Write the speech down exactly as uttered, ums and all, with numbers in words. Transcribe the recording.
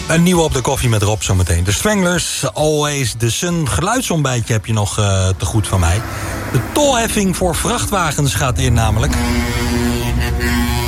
Een nieuwe op de koffie met Rob zometeen. De Stranglers, Always the Sun. Geluidsontbijtje heb je nog uh, te goed van mij. De tolheffing voor vrachtwagens gaat in namelijk.